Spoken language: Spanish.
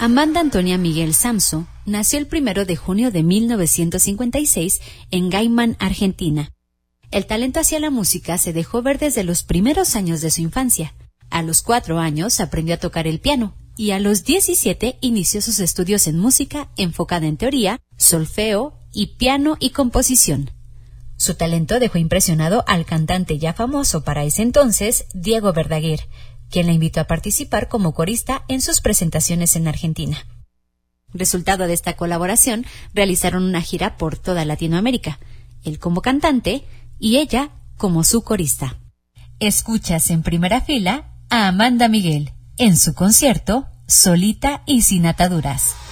Amanda Antonia Miguel Samso nació el 1 de junio de 1956 en Gaiman, Argentina. El talento hacia la música se dejó ver desde los primeros años de su infancia. A los 4 años aprendió a tocar el piano y a los 17 inició sus estudios en música enfocada en teoría, solfeo y piano y composición. Su talento dejó impresionado al cantante ya famoso para ese entonces, Diego Verdaguer, quien la invitó a participar como corista en sus presentaciones en Argentina. Resultado de esta colaboración, realizaron una gira por toda Latinoamérica, él como cantante y ella como su corista. Escuchas en primera fila a Amanda Miguel en su concierto Solita y sin ataduras.